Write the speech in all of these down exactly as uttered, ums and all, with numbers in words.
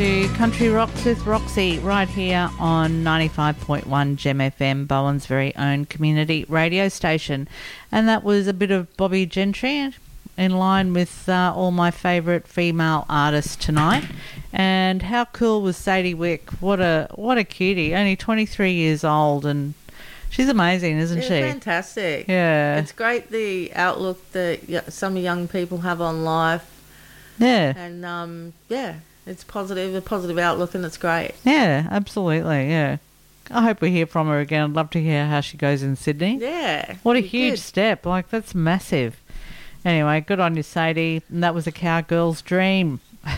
to Country Rocks with Roxy right here on ninety-five point one Gem F M, Bowen's very own community radio station. And that was a bit of Bobby Gentry in line with uh, all my favourite female artists tonight. And how cool was Sadie Wick? What a what a cutie. Only twenty-three years old, and she's amazing, isn't She's she? Fantastic. Yeah. It's great the outlook that some young people have on life. Yeah. And, um, yeah, it's positive, a positive outlook, and it's great. Yeah, absolutely, yeah. I hope we hear from her again. I'd love to hear how she goes in Sydney. Yeah. What a huge good. step. Like, that's massive. Anyway, good on you, Sadie. And that was a cowgirl's dream.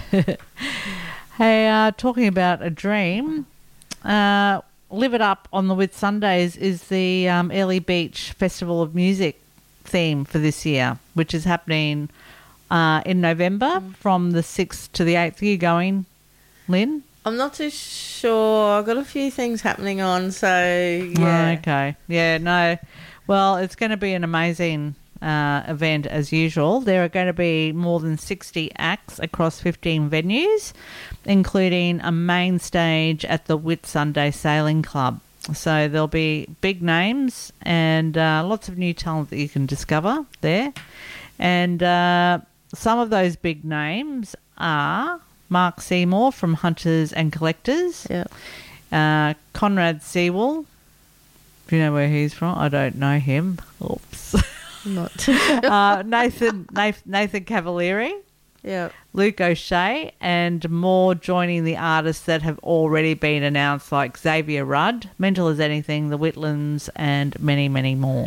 Hey, uh, talking about a dream, uh, Live It Up on the Whitsundays is the um, Early Beach Festival of Music theme for this year, which is happening uh, in November mm. from the sixth to the eighth. Are you going, Lynn? I'm not too sure. I've got a few things happening on, so yeah. Oh, okay. Yeah, no. Well, it's going to be an amazing uh, event as usual. There are going to be more than sixty acts across fifteen venues, including a main stage at the Whitsunday Sailing Club. So there'll be big names and uh, lots of new talent that you can discover there. And uh, some of those big names are Mark Seymour from Hunters and Collectors. Yep. Uh, Conrad Sewell. Do you know where he's from? I don't know him. Oops. Not. uh, Nathan, Nathan Nathan Cavalieri. Yeah. Luke O'Shea, and more joining the artists that have already been announced, like Xavier Rudd, Mental as Anything, The Whitlands, and many, many more.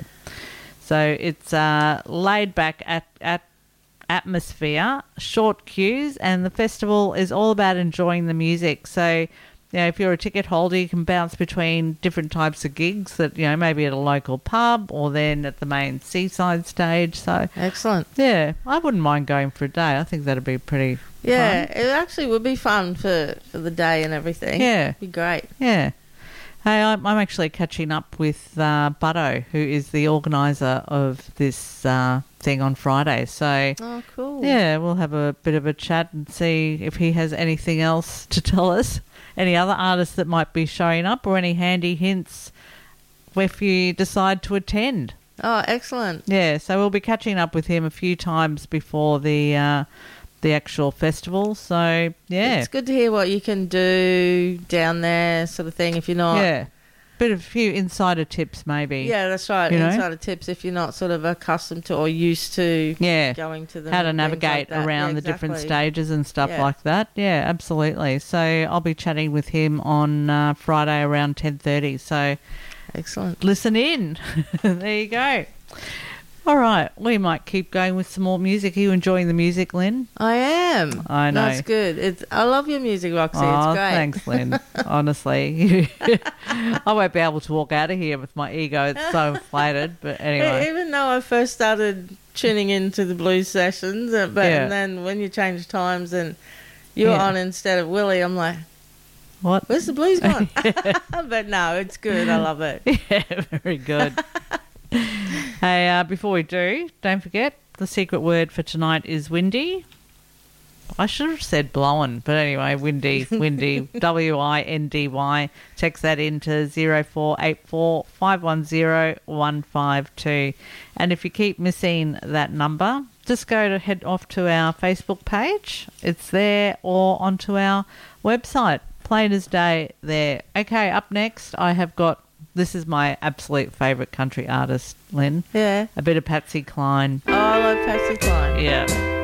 So it's uh, laid back at, at atmosphere, short queues, and the festival is all about enjoying the music. So, you know, if you're a ticket holder, you can bounce between different types of gigs that, you know, maybe at a local pub or then at the main seaside stage. So excellent. Yeah, I wouldn't mind going for a day. I think that'd be pretty Yeah, fun. it actually would be fun for, for the day and everything. Yeah. It'd be great. Yeah. Hey, I'm, I'm actually catching up with uh, Butto, who is the organiser of this uh, thing on Friday. So, oh, cool. Yeah, we'll have a bit of a chat and see if he has anything else to tell us. Any other artists that might be showing up, or any handy hints if you decide to attend. Oh, excellent. Yeah, so we'll be catching up with him a few times before the uh, the actual festival. So, yeah. It's good to hear what you can do down there, sort of thing, if you're not... Yeah, bit of a few insider tips maybe. Yeah, that's right. You know? Insider tips if you're not sort of accustomed to or used to yeah. going to them. How to navigate like around yeah, the exactly. different stages and stuff yeah. like that. Yeah, absolutely. So I'll be chatting with him on uh, Friday around ten thirty. So excellent. Listen in. There you go. All right, we might keep going with some more music. Are you enjoying the music, Lynn? I am. I know. That's good. It's, I love your music, Roxy. Oh, it's great. Thanks, Lynn. Honestly. I won't be able to walk out of here with my ego. It's so inflated. But anyway. Even though I first started tuning into the blues sessions, uh, but Yeah. and then when you change times and you're Yeah. on instead of Willie, I'm like, what? Where's the blues gone? But no, it's good. I love it. Yeah, very good. Hey, uh, before we do, don't forget, the secret word for tonight is windy. I should have said blowing, but anyway, windy, windy, W I N D Y. Text that into zero four eight four five one zero one five two. And if you keep missing that number, just go to head off to our Facebook page. It's there, or onto our website. Plain as day there. Okay, up next, I have got, this is my absolute favourite country artist, Lynn. Yeah. A bit of Patsy Cline. Oh, I love Patsy Cline. Yeah.